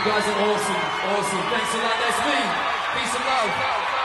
guys are awesome, awesome. Thanks a lot. That's me. Peace and love.